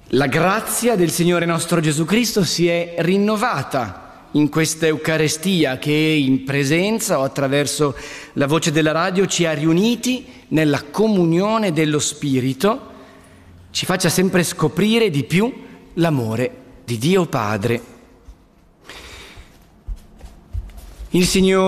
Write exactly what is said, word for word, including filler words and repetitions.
La grazia del Signore nostro Gesù Cristo si è rinnovata in questa Eucaristia che in presenza o attraverso la voce della radio ci ha riuniti nella comunione dello Spirito, ci faccia sempre scoprire di più l'amore di Dio Padre. Il Signore